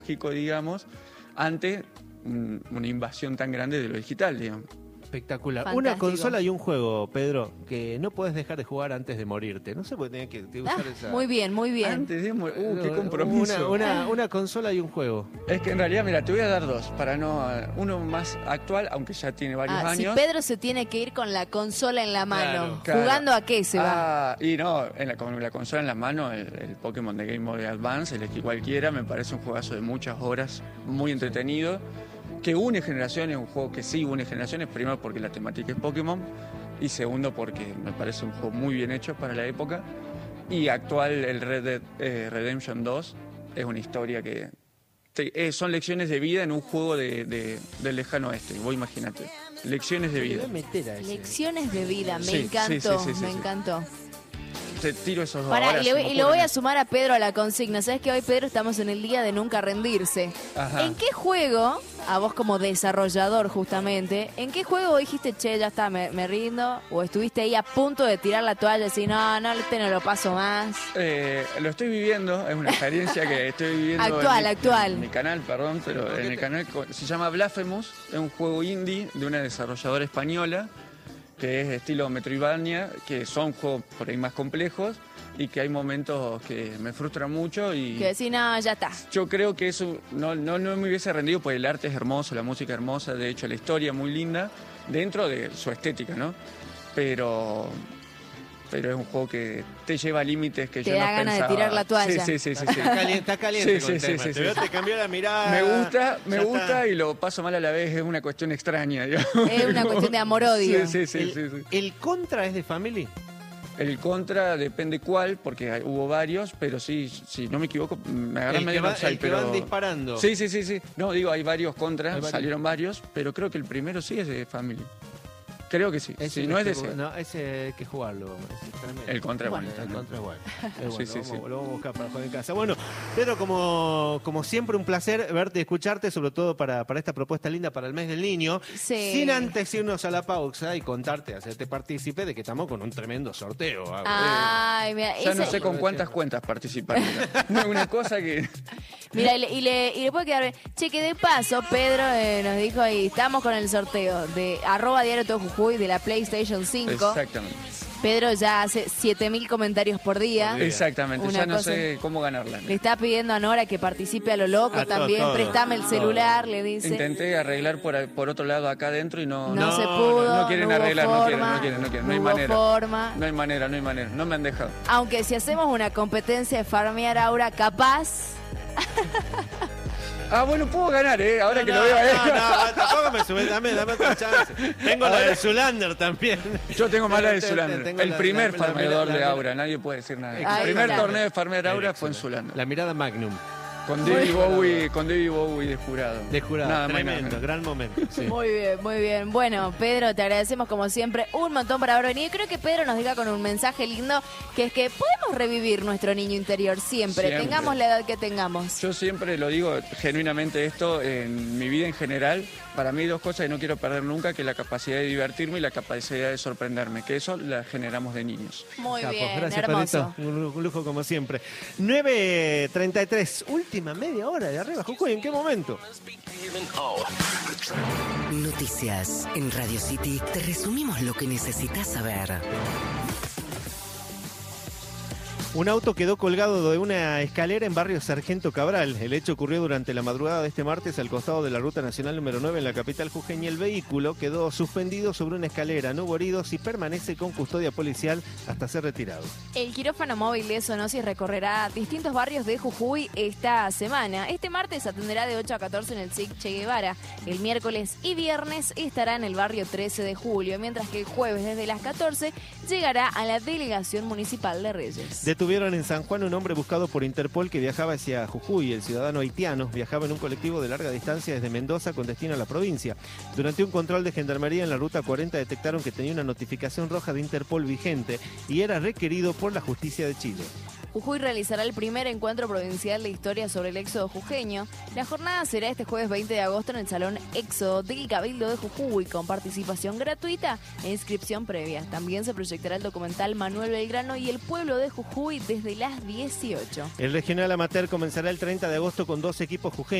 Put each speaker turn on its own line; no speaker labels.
tecnológico, digamos, ante una invasión tan grande de lo digital, digamos.
Espectacular.
Fantástico.
Una consola y un juego, Pedro, que no podés dejar de jugar antes de morirte. No sé por qué tenés que usar esa...
Muy bien, muy bien.
Antes de qué compromiso.
Una consola y un juego.
Es que en realidad, mira, te voy a dar dos, para no... Uno más actual, aunque ya tiene varios años.
Si Pedro se tiene que ir con la consola en la mano,
Claro.
¿jugando a qué se va?
Y no, con la consola en la mano, el Pokémon de Game Boy Advance, elegí cualquiera, me parece un juegazo de muchas horas, muy entretenido, que une generaciones, un juego que sí une generaciones, primero porque la temática es Pokémon, y segundo porque me parece un juego muy bien hecho para la época, y actual el Red Dead Redemption 2 es una historia que... son lecciones de vida en un juego del lejano oeste, vos imagínate, lecciones de vida.
Lecciones de vida, me
Sí,
encantó,
sí,
me encantó.
Te tiro esos dos.
Pará,
Ahora
y
se me
lo
ocurren.
voy a sumar a Pedro a la consigna. ¿Sabes que hoy, Pedro, estamos en el día de nunca rendirse?
Ajá.
¿En qué juego, a vos como desarrollador justamente, en qué juego dijiste, che, ya está, me rindo? ¿O estuviste ahí a punto de tirar la toalla y decir, no lo paso más?
Lo estoy viviendo, es una experiencia que estoy viviendo
Actual.
en mi canal, perdón, pero en el canal se llama Blasphemous, es un juego indie de una desarrolladora española que es estilo Metroidvania, que son juegos por ahí más complejos y que hay momentos que me frustran mucho y
Que decís, no, ya está.
yo creo que eso no me hubiese rendido porque el arte es hermoso, la música es hermosa, de hecho la historia muy linda, dentro de su estética, ¿no? Pero es un juego que te lleva a límites que yo no pensaba.
Te da ganas de tirar la toalla.
Sí.
Está caliente con el tema.
Sí.
Te cambió la mirada.
Me gusta y lo paso mal a la vez, es una cuestión extraña, digamos.
Es una cuestión de amor-odio.
Sí.
¿El Contra es de Family?
El Contra depende cuál, porque hubo varios, pero sí, si no me equivoco, me agarran medio
el que van disparando.
Sí. No, digo, hay varios Contra, salieron varios, pero creo que el primero sí es de Family. Creo que sí. Si no es de ese.
No, ese hay que jugarlo.
El Contra es bueno.
El Contra es bueno.
Sí.
Lo vamos a buscar para jugar en casa. Bueno, Pedro, como siempre, un placer verte y escucharte, sobre todo para esta propuesta linda para el mes del niño.
Sí.
Sin antes irnos a la pausa y contarte, hacerte partícipe de que estamos con un tremendo sorteo.
Ay, mira,
ya no sé con cuántas cuentas participar. No es una cosa que...
Mira, y le puede quedar... Che, que de paso, Pedro nos dijo ahí, estamos con el sorteo de @diario todo Jujuy de la PlayStation 5.
Exactamente.
Pedro ya hace 7.000 comentarios por día.
Exactamente,
Una
ya no
cosa...
sé cómo ganarla.
Le está pidiendo a Nora que participe a lo loco
A
también.
todo.
Préstame el celular, le dice.
Intenté arreglar por otro lado acá adentro y no
se pudo.
no quieren
hubo
arreglar,
forma,
no quieren. No hay
hubo
manera.
Forma.
No hay manera. No me han dejado.
Aunque si hacemos una competencia de farmear aura, capaz...
Bueno, puedo ganar, ahora que lo veo a él.
No, tampoco me subes, dame otra chance. Tengo la de Zulander también.
Yo tengo más la de Zulander.
Tengo
El primer
la
farmeador de
mirada.
Aura, nadie puede decir nada.
Ahí
El primer
está.
torneo de farmear Aura fue en Zulander.
La mirada Magnum.
Con David Bowie de jurado.
De jurado.
Nada más y nada
Tremendo,
menos.
gran momento. Sí.
Muy bien. Bueno, Pedro, te agradecemos como siempre un montón por haber venido. Creo que Pedro nos diga con un mensaje lindo, que es que podemos revivir nuestro niño interior siempre. Tengamos la edad que tengamos.
Yo siempre lo digo genuinamente esto en mi vida en general. Para mí hay dos cosas que no quiero perder nunca, que es la capacidad de divertirme y la capacidad de sorprenderme, que eso la generamos de niños.
Muy
Capo.
bien,
Gracias,
hermoso.
Pedrito. Un lujo como siempre. 9:33, última media hora de arriba, Jujuy. ¿En qué momento?
Noticias en Radio City. Te resumimos lo que necesitas saber.
Un auto quedó colgado de una escalera en barrio Sargento Cabral. El hecho ocurrió durante la madrugada de este martes al costado de la Ruta Nacional número 9 en la capital jujeña. El vehículo quedó suspendido sobre una escalera, no hubo heridos y permanece con custodia policial hasta ser retirado.
El quirófano móvil de Sonosis recorrerá distintos barrios de Jujuy esta semana. Este martes atenderá de 8 a 14 en el SIC Che Guevara. El miércoles y viernes estará en el barrio 13 de julio, mientras que el jueves desde las 14 llegará a la Delegación Municipal de Reyes.
Detuvieron en San Juan un hombre buscado por Interpol que viajaba hacia Jujuy. El ciudadano haitiano viajaba en un colectivo de larga distancia desde Mendoza con destino a la provincia. Durante un control de gendarmería en la ruta 40 detectaron que tenía una notificación roja de Interpol vigente y era requerido por la justicia de Chile.
Jujuy realizará el primer encuentro provincial de historia sobre el éxodo jujeño. La jornada será este jueves 20 de agosto en el Salón Éxodo del Cabildo de Jujuy, con participación gratuita e inscripción previa. También se proyectará el documental Manuel Belgrano y el pueblo de Jujuy desde las 18.
El regional amateur comenzará el 30 de agosto con 2 equipos jujeños.